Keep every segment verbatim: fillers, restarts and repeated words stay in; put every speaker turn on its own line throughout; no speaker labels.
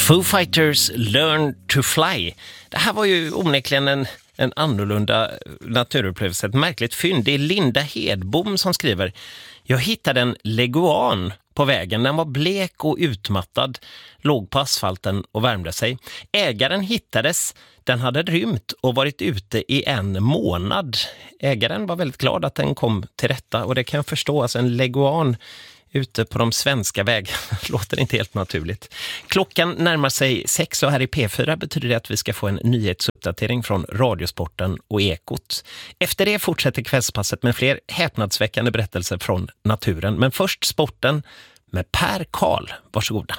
Foo Fighters Learn to Fly. Det här var ju onekligen en, en annorlunda naturupplevelse, ett märkligt fynd. Det är Linda Hedbom som skriver: jag hittade en leguan på vägen. Den var blek och utmattad, låg på asfalten och värmde sig. Ägaren hittades. Den hade rymt och varit ute i en månad. Ägaren var väldigt glad att den kom till rätta, och det kan jag förstå. Alltså en leguan ute på de svenska vägarna låter inte helt naturligt. Klockan närmar sig sex och här i P fyra betyder det att vi ska få en nyhetsuppdatering från Radiosporten och Ekot. Efter det fortsätter kvällspasset med fler häpnadsväckande berättelser från naturen. Men först sporten med Per Karl. Varsågoda.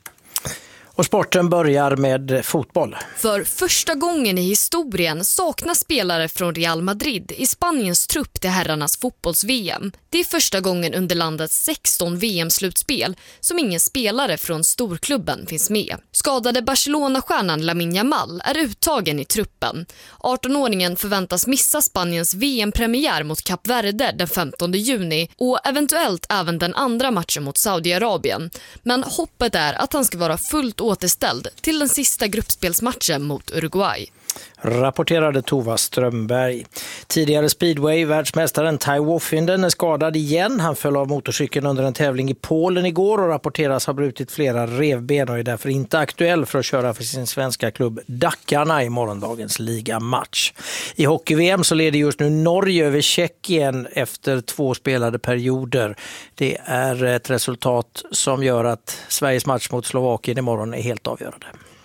Och sporten börjar med fotboll.
För första gången i historien saknas spelare från Real Madrid i Spaniens trupp till herrarnas fotbolls-V M. Det är första gången under landets sexton V M-slutspel som ingen spelare från storklubben finns med. Skadade Barcelona-stjärnan Lamine Yamal är uttagen i truppen. arton-åringen förväntas missa Spaniens V M-premiär mot Kap Verde den femtonde juni och eventuellt även den andra matchen mot Saudiarabien. Men hoppet är att han ska vara fullt återställd till den sista gruppspelsmatchen mot Uruguay.
Rapporterade Tova Strömberg. Tidigare speedway-världsmästaren Ty Woffinden är skadad igen. Han föll av motorcykeln under en tävling i Polen igår och rapporteras ha brutit flera revben och är därför inte aktuell för att köra för sin svenska klubb Dackarna i morgondagens ligamatch. I hockey-V M så leder just nu Norge över Tjeckien efter två spelade perioder. Det är ett resultat som gör att Sveriges match mot Slovakien imorgon är helt avgörande.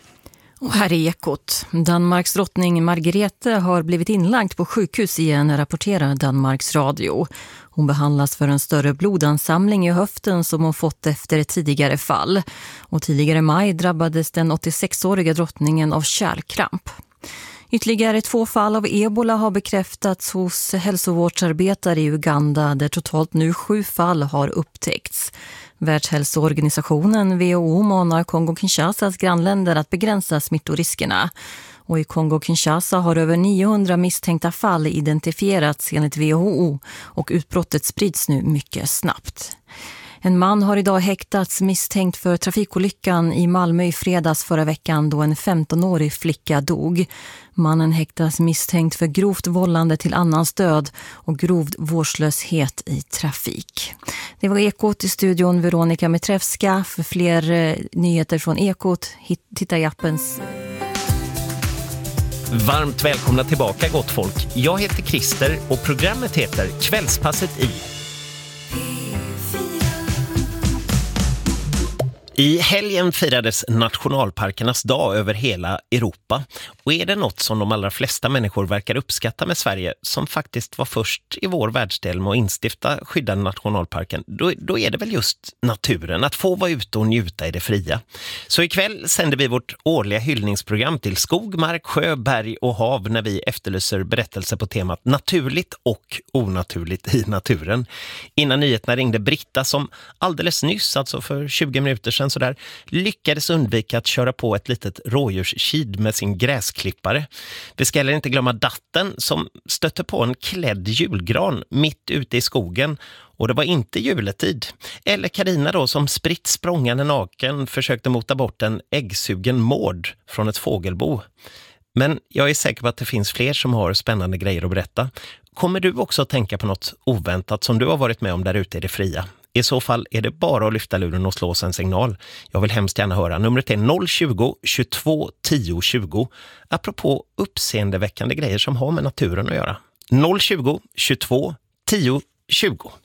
Och här är Ekot. Danmarks drottning Margrethe har blivit inlagd på sjukhus igen, rapporterar Danmarks radio. Hon behandlas för en större blodansamling i höften som hon fått efter ett tidigare fall. Och tidigare i maj drabbades den åttiosex-åriga drottningen av kärlkramp. Ytterligare två fall av ebola har bekräftats hos hälsovårdsarbetare i Uganda, där totalt nu sju fall har upptäckts. Världshälsoorganisationen W H O manar Kongo-Kinshasas grannländer att begränsa smittoriskerna. Och i Kongo-Kinshasa har över niohundra misstänkta fall identifierats enligt W H O och utbrottet sprids nu mycket snabbt. En man har idag häktats misstänkt för trafikolyckan i Malmö i fredags förra veckan då en femtonårig flicka dog. Mannen häktas misstänkt för grovt vållande till annans död och grov vårdslöshet i trafik. Det var Ekot i studion, Veronica Mitrevska. För fler eh, nyheter från Ekot, titta i appens...
Varmt välkomna tillbaka, gott folk. Jag heter Christer och programmet heter Kvällspasset i... I helgen firades nationalparkernas dag över hela Europa, och är det något som de allra flesta människor verkar uppskatta med Sverige, som faktiskt var först i vår världsdel med att instifta skyddade nationalparken, då, då är det väl just naturen, att få vara ute och njuta i det fria. Så ikväll sänder vi vårt årliga hyllningsprogram till skog, mark, sjö, berg och hav när vi efterlyser berättelser på temat naturligt och onaturligt i naturen. Innan nyheterna ringde Britta som alldeles nyss, alltså för tjugo minuter sedan, så där, lyckades undvika att köra på ett litet rådjurskid med sin gräsklippare. Vi ska heller inte glömma datten som stötte på en klädd julgran mitt ute i skogen, och det var inte juletid. Eller Carina då som spritt språngande naken försökte mota bort en äggsugen mård från ett fågelbo. Men jag är säker på att det finns fler som har spännande grejer att berätta. Kommer du också att tänka på något oväntat som du har varit med om där ute i det fria? I så fall är det bara att lyfta luren och slå oss en signal. Jag vill hemskt gärna höra. Numret är noll tjugo, tjugotvå, tio, tjugo. Apropå uppseendeväckande grejer som har med naturen att göra. noll tjugo, tjugotvå, tio, tjugo.